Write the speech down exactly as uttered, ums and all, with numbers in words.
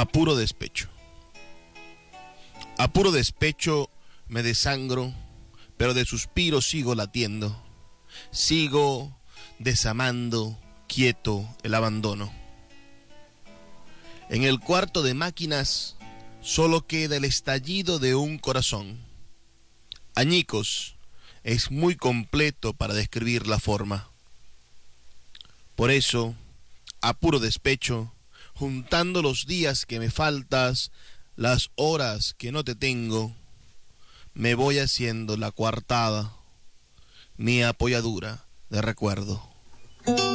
A puro despecho. A puro despecho me desangro, pero de suspiro sigo latiendo. Sigo desamando, quieto, el abandono. En el cuarto de máquinas solo queda el estallido de un corazón. Añicos es muy completo para describir la forma. Por eso, a puro despecho, juntando los días que me faltas, las horas que no te tengo, me voy haciendo la coartada, mi apoyadura de recuerdo.